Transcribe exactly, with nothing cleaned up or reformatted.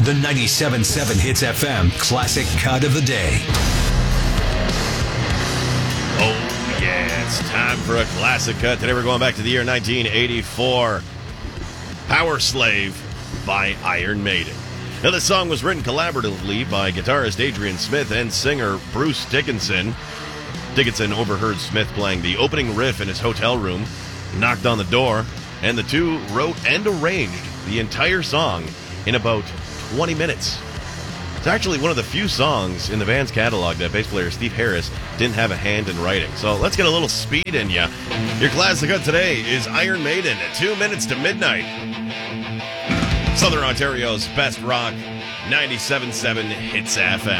The ninety-seven point seven Hits F M Classic Cut of the Day. Oh, yeah, it's time for a classic cut. Today we're going back to the year nineteen eighty-four. Power Slave by Iron Maiden. Now, this song was written collaboratively by guitarist Adrian Smith and singer Bruce Dickinson. Dickinson overheard Smith playing the opening riff in his hotel room, knocked on the door, and the two wrote and arranged the entire song in about twenty minutes. It's actually one of the few songs in the band's catalog that bass player Steve Harris didn't have a hand in writing. So let's get a little speed in ya. Your classic cut today is Iron Maiden at two minutes to midnight. Southern Ontario's best rock, ninety-seven point seven Hits F M.